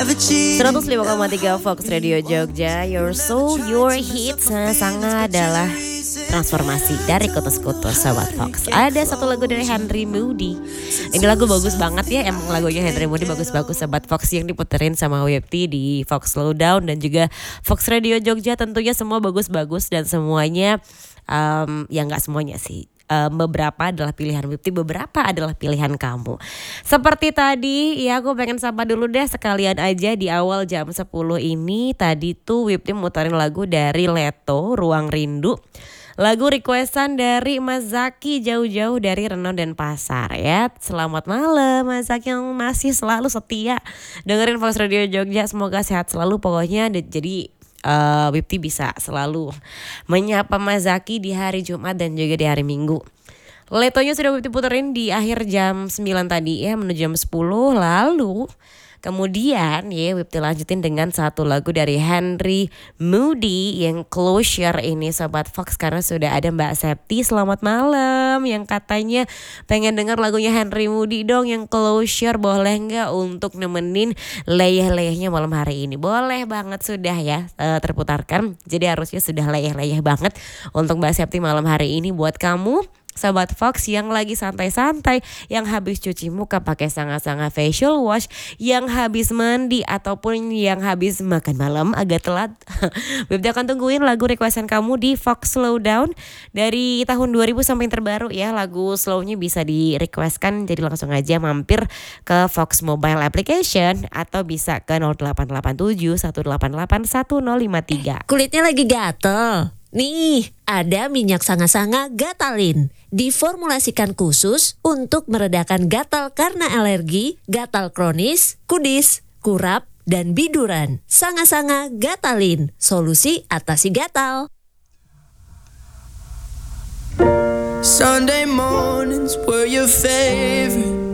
105,3 Fox Radio Jogja. Your soul, your hits. Sangat adalah transformasi dari kutus-kutus Sobat Fox. Ada satu lagu dari Henry Moody. Ini lagu bagus banget ya. Emang lagunya Henry Moody bagus-bagus Sobat Fox, yang diputerin sama Webti di Fox Slowdown dan juga Fox Radio Jogja. Tentunya semua bagus-bagus dan semuanya ya nggak semuanya sih. Beberapa adalah pilihan Wipti, beberapa adalah pilihan kamu. Seperti tadi ya, aku pengen sapa dulu deh sekalian aja di awal jam 10 ini. Tadi tuh Wipti muterin lagu dari Leto, Ruang Rindu. Lagu requestan dari Mas Zaki jauh-jauh dari Reno dan Pasar ya. Selamat malam Mas Zaki yang masih selalu setia dengerin Fox Radio Jogja. Semoga sehat selalu pokoknya. Jadi Wipti bisa selalu menyapa Mas Zaki di hari Jumat dan juga di hari Minggu. Letonya sudah Wipti puterin di akhir jam 9 tadi ya, menuju jam 10. Lalu kemudian ya Wipti lanjutin dengan satu lagu dari Henry Moody yang Closure ini Sobat Fox, karena sudah ada Mbak Septi selamat malam yang katanya pengen dengar lagunya Henry Moody dong yang Closure. Boleh nggak untuk nemenin leyeh-leyehnya malam hari ini? Boleh banget, sudah ya terputarkan. Jadi harusnya sudah leyeh-leyeh banget untuk Mbak Septi malam hari ini. Buat kamu Sobat Fox yang lagi santai-santai, yang habis cuci muka pakai sangat-sangat facial wash, yang habis mandi ataupun yang habis makan malam agak telat, Wibda akan tungguin lagu requestan kamu di Fox Slowdown dari tahun 2000 sampai yang terbaru ya. Lagu slownya bisa di requestkan, jadi langsung aja mampir ke Fox Mobile Application atau bisa ke 0887 188 1053. Kulitnya lagi gatel. Nih, ada minyak sanga-sanga Gatalin. Diformulasikan khusus untuk meredakan gatal karena alergi, gatal kronis, kudis, kurap, dan biduran. Sanga-sanga Gatalin, solusi atasi gatal. Sunday mornings were your favorite.